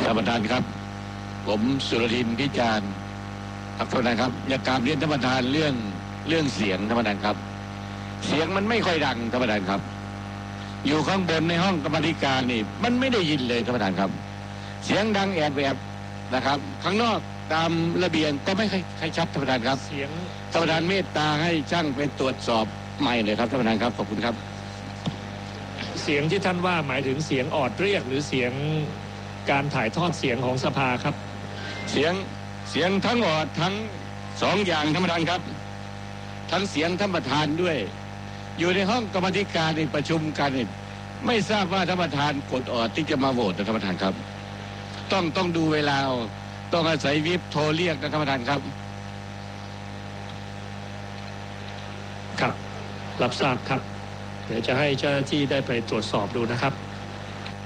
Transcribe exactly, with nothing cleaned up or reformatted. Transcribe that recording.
ท่านประธานครับผมสุรทินพิจารณ์ครับท่านประธานครับอยากกราบเรียนท่านประธานเรื่องเรื่องเสียงท่านประธานครับเสียงมันไม่ค่อยดังท่านประธานครับอยู่ข้างบนในห้องกรรมธิการนี่มันไม่ได้ยินเลยท่านประธานครับเสียงดังแอบแอบนะครับข้างนอกตามระเบียงก็ไม่ค่อยชัดท่านประธานครับเสียงท่านประธานเมตตาให้ช่างไปตรวจสอบใหม่เลยครับท่านประธานครับขอบคุณครับเสียงที่ท่านว่าหมายถึงเสียงออดเรียกหรือเสียงการถ่ายทอดเสียงของสภาครับเสียงเสียงทั้งออดทั้งสองอย่างท่านประธานครับทั้งเสียงท่านประธานด้วยอยู่ในห้องกรรมธิการในประชุมกันไม่ทราบว่าท่านประธานกดออดที่จะมาโหวตท่านประธานครับต้องต้องดูเวลาต้องอาศัยวิปโทรเรียกนะท่านประธานครับครับรับทราบครับเดี๋ยวจะให้เจ้าหน้าที่ได้ไปตรวจสอบดูนะครับ